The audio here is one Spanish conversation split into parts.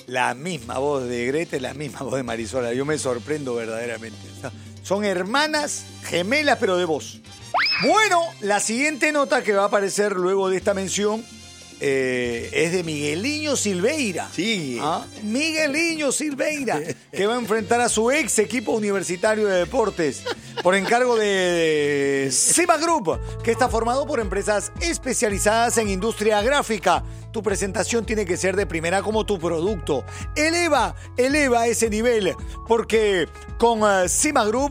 la misma voz de Greta y la misma voz de Marisola. Yo me sorprendo verdaderamente. O sea, son hermanas gemelas, pero de voz. Bueno, la siguiente nota que va a aparecer luego de esta mención es de Miguelinho Silveira. Sí. Miguelinho Silveira, que va a enfrentar a su ex equipo universitario de deportes por encargo de Cima Group, que está formado por empresas especializadas en industria gráfica. Tu presentación tiene que ser de primera como tu producto. Eleva ese nivel, porque con Cima Group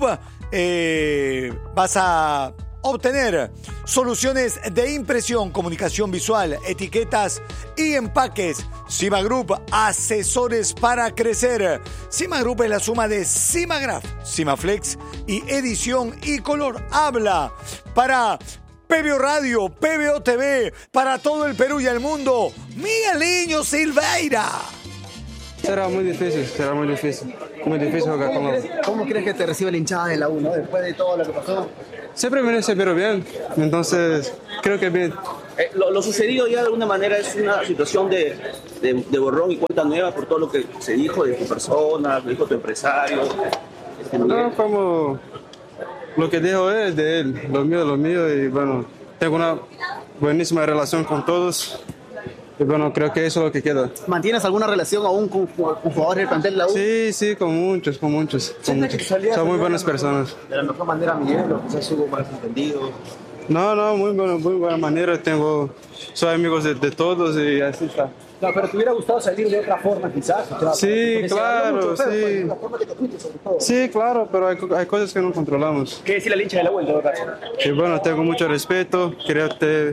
vas a obtener soluciones de impresión, comunicación visual, etiquetas y empaques. Cima Group, asesores para crecer. Cima Group es la suma de Cimagraph, Cimaflex y edición y color. Habla para PBO Radio, PBO TV, para todo el Perú y el mundo. Miguelinho Silveira. Será muy difícil. Muy difícil jugar con los... ¿Cómo crees que te recibe la hinchada de la U, ¿no? Después de todo lo que pasó. Siempre me pero bien, entonces creo que bien. Lo sucedido ya de alguna manera es una situación de borrón y cuenta nueva por todo lo que se dijo de tu persona, lo que dijo tu empresario. No, como lo que dijo él, de él, lo mío, y bueno, tengo una buenísima relación con todos. Y bueno, creo que eso es lo que queda. ¿Mantienes alguna relación aún con jugadores del plantel de la U? Sí, con muchos. Son muy buenas personas. De la mejor manera, Miguel, o quizás hubo malos entendidos. No, muy buena manera. Soy amigos de todos y así está. No, pero te hubiera gustado salir de otra forma, quizás. Sí, claro, sí. Sí, claro, pero hay cosas que no controlamos. ¿Qué decir la hincha de la U en todo caso? Y bueno, tengo mucho respeto, creo que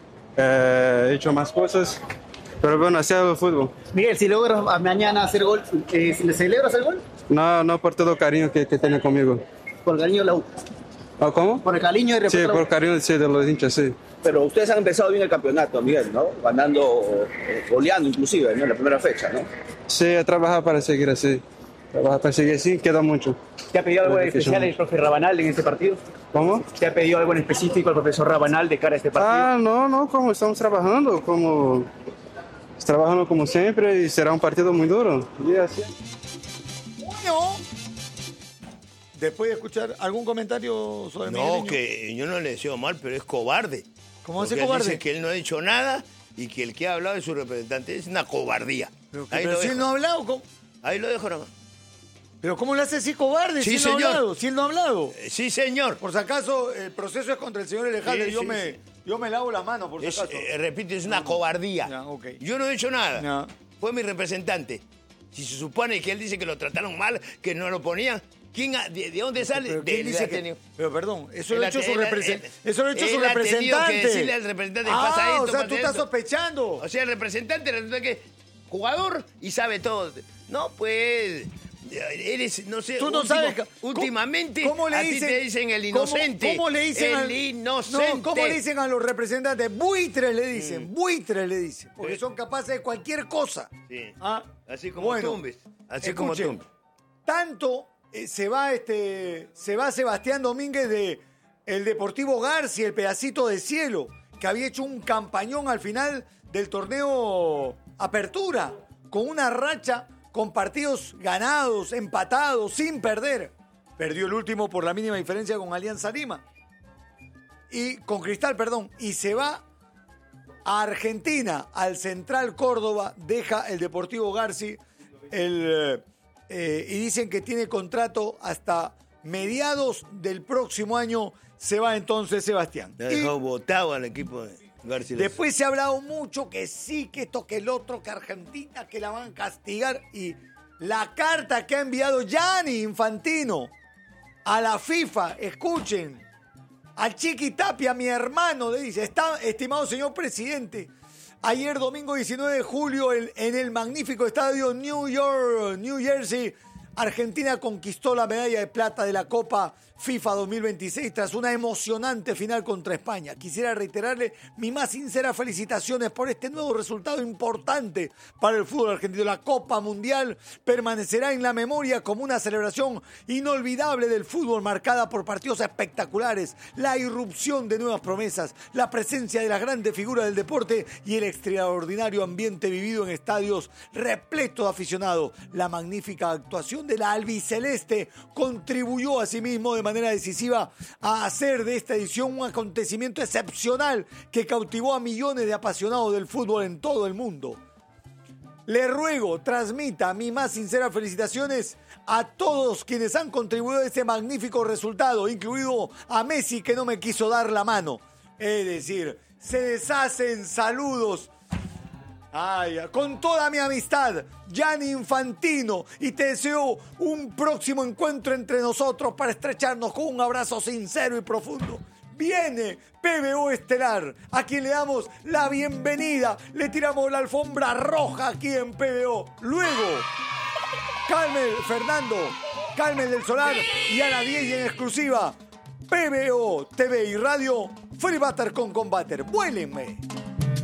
he hecho más cosas, pero bueno, así hago el fútbol. Miguel, si logras mañana hacer gol, ¿le celebras el gol? No por todo el cariño que tiene conmigo. Por el cariño de la U. ¿Cómo? Por el cariño de Sí, por el cariño de los hinchas, sí. Pero ustedes han empezado bien el campeonato, Miguel, ¿no? Ganando, goleando inclusive, ¿no? En la primera fecha, ¿no? Sí, a trabajar para seguir así. Queda mucho. ¿Te ha pedido algo especial el profe Rabanal en este partido? ¿Cómo? ¿Te ha pedido algo en específico el profesor Rabanal de cara a este partido? No, como estamos trabajando, como siempre, y será un partido muy duro. Y así. Bueno, después de escuchar algún comentario sobre Miguelinho. No, que yo no le deseo mal, pero es cobarde. ¿Cómo hace Porque él cobarde? dice que él no ha dicho nada y que el que ha hablado es su representante. Es una cobardía. Pero si él no ha hablado, ¿cómo? Ahí lo dejo nomás. ¿Pero cómo le hace así cobarde Sí, si él no ha señor. hablado? Si él no ha hablado. Sí, señor. Por si acaso, el proceso es contra el señor Alejandro. Sí, yo me lavo la mano, por si acaso. Repito, es una cobardía. Ya, ok. Yo no he hecho nada. Ya. Fue mi representante. Si se supone que él dice que lo trataron mal, que no lo ponían, ¿de dónde sale? Pero ¿quién dice que? Pero perdón, eso lo ha hecho su representante. Eso lo ha hecho su Él ha tenido representante. que decirle al representante, pasa esto, o sea, pasa tú estás esto. sospechando. O sea, el representante resulta que es jugador y sabe todo. No, pues... Eres, no sé, Tú no sabes últimamente ¿cómo le a ti dicen, te dicen el inocente. ¿Cómo le dicen el inocente? No, ¿cómo le dicen a los representantes? Buitres le dicen, buitres le dicen. Porque son capaces de cualquier cosa. Sí. ¿Ah? Así como Bueno, Tumbes. Así escuchen, como Tumbes. tanto se va Sebastián Domínguez de el Deportivo García, el pedacito de cielo, que había hecho un campañón al final del torneo Apertura, con una racha, con partidos ganados, empatados, sin perder. Perdió el último por la mínima diferencia con Alianza Lima. Y con Cristal, perdón. Y se va a Argentina, al Central Córdoba, deja el Deportivo García, y dicen que tiene contrato hasta mediados del próximo año. Se va entonces Sebastián. Le ha dejado votado al equipo de García. Después se ha hablado mucho que sí, que esto, que el otro, que Argentina, que la van a castigar. Y la carta que ha enviado Gianni Infantino a la FIFA, escuchen, al Chiqui Tapia, mi hermano, le dice, está, estimado señor presidente, ayer domingo 19 de julio en el magnífico estadio New Jersey, Argentina conquistó la medalla de plata de la Copa FIFA 2026 tras una emocionante final contra España. Quisiera reiterarle mis más sinceras felicitaciones por este nuevo resultado importante para el fútbol argentino. La Copa Mundial permanecerá en la memoria como una celebración inolvidable del fútbol, marcada por partidos espectaculares, la irrupción de nuevas promesas, la presencia de las grandes figuras del deporte y el extraordinario ambiente vivido en estadios repletos de aficionados. La magnífica actuación de la albiceleste contribuyó asimismo de manera decisiva a hacer de esta edición un acontecimiento excepcional que cautivó a millones de apasionados del fútbol en todo el mundo. Le ruego, transmita mis más sinceras felicitaciones a todos quienes han contribuido a este magnífico resultado, incluido a Messi, que no me quiso dar la mano. Es decir, se deshacen saludos. Ay, con toda mi amistad, Gianni Infantino, y te deseo un próximo encuentro entre nosotros para estrecharnos con un abrazo sincero y profundo. Viene PBO Estelar, a quien le damos la bienvenida, le tiramos la alfombra roja aquí en PBO. Luego, Carmen del Solar y Ana Diez en exclusiva. PBO TV y Radio, Free Batter con Combater. ¡Vuélenme!